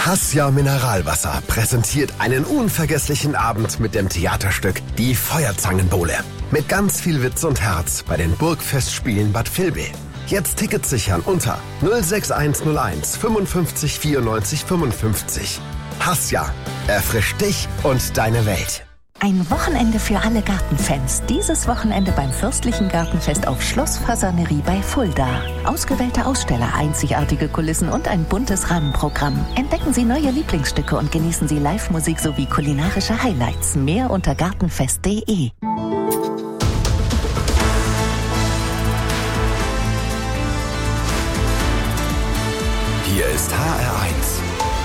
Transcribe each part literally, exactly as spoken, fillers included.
Hassia Mineralwasser präsentiert einen unvergesslichen Abend mit dem Theaterstück Die Feuerzangenbowle. Mit ganz viel Witz und Herz bei den Burgfestspielen Bad Vilbel. Jetzt Tickets sichern unter null sechs eins null eins fünfundfünfzig vierundneunzig fünfundfünfzig. Hassia, erfrischt dich und deine Welt. Ein Wochenende für alle Gartenfans. Dieses Wochenende beim Fürstlichen Gartenfest auf Schloss Fasanerie bei Fulda. Ausgewählte Aussteller, einzigartige Kulissen und ein buntes Rahmenprogramm. Entdecken Sie neue Lieblingsstücke und genießen Sie Live-Musik sowie kulinarische Highlights. Mehr unter gartenfest punkt de. Hier ist H R eins.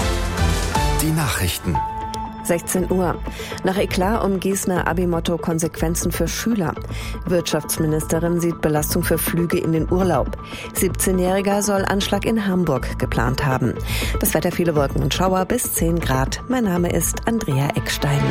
Die Nachrichten. sechzehn Uhr. Nach Eklat um Gießener Abi-Motto Konsequenzen für Schüler. Wirtschaftsministerin sieht Belastung für Flüge in den Urlaub. siebzehnjähriger soll Anschlag in Hamburg geplant haben. Das Wetter, viele Wolken und Schauer bis zehn Grad. Mein Name ist Andrea Eckstein.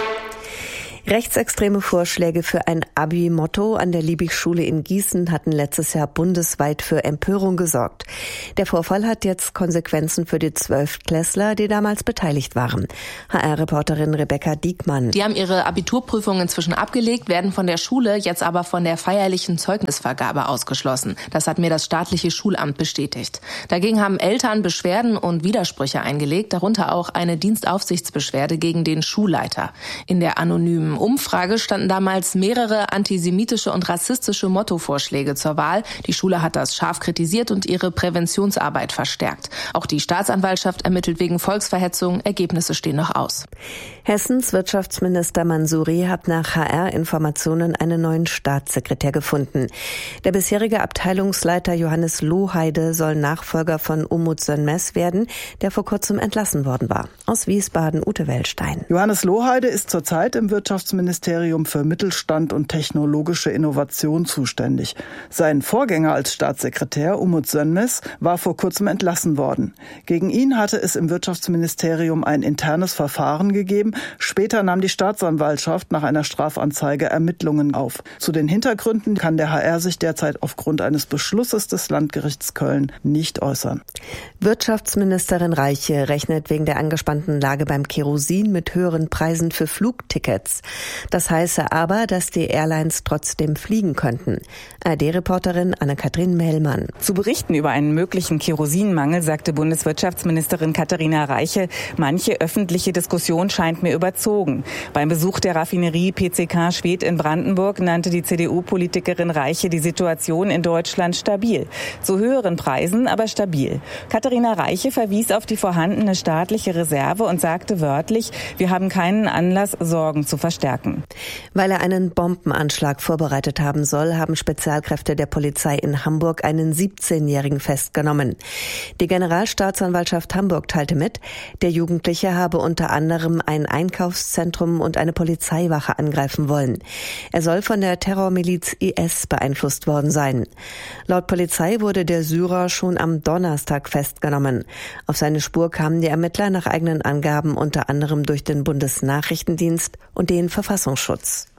Rechtsextreme Vorschläge für ein Abi-Motto an der Liebig-Schule in Gießen hatten letztes Jahr bundesweit für Empörung gesorgt. Der Vorfall hat jetzt Konsequenzen für die Zwölftklässler, die damals beteiligt waren. H R-Reporterin Rebecca Diekmann. Die haben ihre Abiturprüfung inzwischen abgelegt, werden von der Schule jetzt aber von der feierlichen Zeugnisvergabe ausgeschlossen. Das hat mir das staatliche Schulamt bestätigt. Dagegen haben Eltern Beschwerden und Widersprüche eingelegt, darunter auch eine Dienstaufsichtsbeschwerde gegen den Schulleiter. In der anonymen Umfrage standen damals mehrere antisemitische und rassistische Mottovorschläge zur Wahl. Die Schule hat das scharf kritisiert und ihre Präventionsarbeit verstärkt. Auch die Staatsanwaltschaft ermittelt wegen Volksverhetzung. Ergebnisse stehen noch aus. Hessens Wirtschaftsminister Mansouri hat nach H R-Informationen einen neuen Staatssekretär gefunden. Der bisherige Abteilungsleiter Johannes Lohheide soll Nachfolger von Umut Sönmez werden, der vor kurzem entlassen worden war. Aus Wiesbaden, Ute Wellstein. Johannes Lohheide ist zurzeit im Wirtschaftsministerium Ministerium für Mittelstand und technologische Innovation zuständig. Sein Vorgänger als Staatssekretär, Umut Sönmez, war vor kurzem entlassen worden. Gegen ihn hatte es im Wirtschaftsministerium ein internes Verfahren gegeben. Später nahm die Staatsanwaltschaft nach einer Strafanzeige Ermittlungen auf. Zu den Hintergründen kann der H R sich derzeit aufgrund eines Beschlusses des Landgerichts Köln nicht äußern. Wirtschaftsministerin Reiche rechnet wegen der angespannten Lage beim Kerosin mit höheren Preisen für Flugtickets. Das heiße aber, dass die Airlines trotzdem fliegen könnten. A R D-Reporterin Anne-Kathrin Mellmann. Zu berichten über einen möglichen Kerosinmangel sagte Bundeswirtschaftsministerin Katharina Reiche, manche öffentliche Diskussion scheint mir überzogen. Beim Besuch der Raffinerie P C K Schwedt in Brandenburg nannte die C D U-Politikerin Reiche die Situation in Deutschland stabil. Zu höheren Preisen, aber stabil. Katharina Reiche verwies auf die vorhandene staatliche Reserve und sagte wörtlich, wir haben keinen Anlass, Sorgen zu verstärken. Weil er einen Bombenanschlag vorbereitet haben soll, haben Spezialkräfte der Polizei in Hamburg einen siebzehnjährigen festgenommen. Die Generalstaatsanwaltschaft Hamburg teilte mit, der Jugendliche habe unter anderem ein Einkaufszentrum und eine Polizeiwache angreifen wollen. Er soll von der Terrormiliz I S beeinflusst worden sein. Laut Polizei wurde der Syrer schon am Donnerstag festgenommen. Auf seine Spur kamen die Ermittler nach eigenen Angaben unter anderem durch den Bundesnachrichtendienst und den Verfassungsschutz.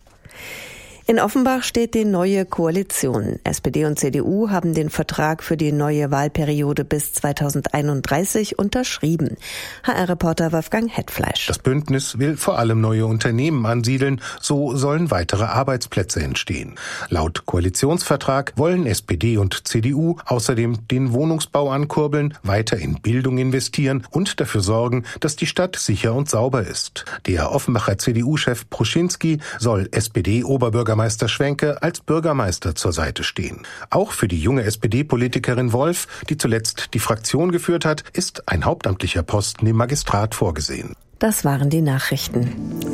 In Offenbach steht die neue Koalition. S P D und C D U haben den Vertrag für die neue Wahlperiode bis zweitausendeinunddreißig unterschrieben. H R-Reporter Wolfgang Hetfleisch. Das Bündnis will vor allem neue Unternehmen ansiedeln, so sollen weitere Arbeitsplätze entstehen. Laut Koalitionsvertrag wollen S P D und C D U außerdem den Wohnungsbau ankurbeln, weiter in Bildung investieren und dafür sorgen, dass die Stadt sicher und sauber ist. Der Offenbacher C D U-Chef Pruschinski soll S P D-Oberbürgermeister Meister Schwenke als Bürgermeister zur Seite stehen. Auch für die junge S P D-Politikerin Wolf, die zuletzt die Fraktion geführt hat, ist ein hauptamtlicher Posten im Magistrat vorgesehen. Das waren die Nachrichten.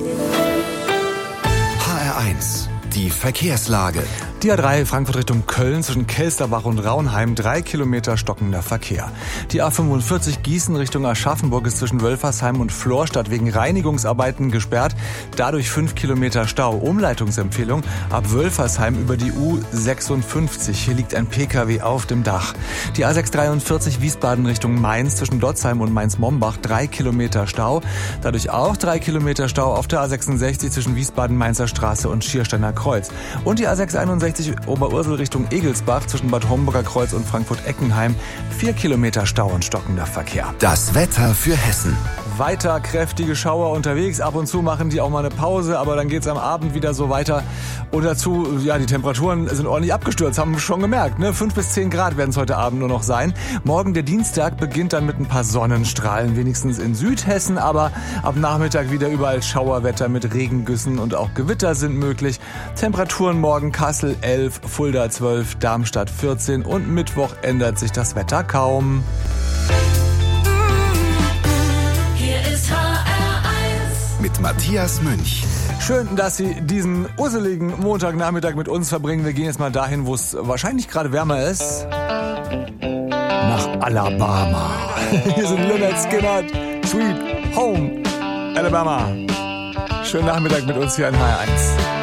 H R eins. Die Verkehrslage. Die A drei Frankfurt Richtung Köln zwischen Kelsterbach und Raunheim, drei Kilometer stockender Verkehr. Die A fünfundvierzig Gießen Richtung Aschaffenburg ist zwischen Wölfersheim und Florstadt wegen Reinigungsarbeiten gesperrt. Dadurch fünf Kilometer Stau. Umleitungsempfehlung ab Wölfersheim über die U sechsundfünfzig. Hier liegt ein Pkw auf dem Dach. Die A sechshundertdreiundvierzig Wiesbaden Richtung Mainz zwischen Dotzheim und Mainz-Mombach, drei Kilometer Stau. Dadurch auch drei Kilometer Stau auf der A sechsundsechzig zwischen Wiesbaden-Mainzer Straße und Schiersteiner Kreuz. Und die A sechshunderteinundsechzig sechzig Oberursel Richtung Egelsbach zwischen Bad Homburger Kreuz und Frankfurt-Eckenheim. Vier Kilometer Stau und stockender Verkehr. Das Wetter für Hessen. Weiter kräftige Schauer unterwegs. Ab und zu machen die auch mal eine Pause, aber dann geht's am Abend wieder so weiter. Und dazu, ja, die Temperaturen sind ordentlich abgestürzt, haben wir schon gemerkt. Ne? fünf bis zehn Grad werden es heute Abend nur noch sein. Morgen, der Dienstag, beginnt dann mit ein paar Sonnenstrahlen, wenigstens in Südhessen. Aber ab Nachmittag wieder überall Schauerwetter mit Regengüssen und auch Gewitter sind möglich. Temperaturen morgen Kassel elf, Fulda zwölf, Darmstadt vierzehn und Mittwoch ändert sich das Wetter kaum. Mit Matthias Münch. Schön, dass Sie diesen urseligen Montagnachmittag mit uns verbringen. Wir gehen jetzt mal dahin, wo es wahrscheinlich gerade wärmer ist. Nach Alabama. Hier sind Lynyrd Skynyrd, Sweet Home Alabama. Schönen Nachmittag mit uns hier in H R eins.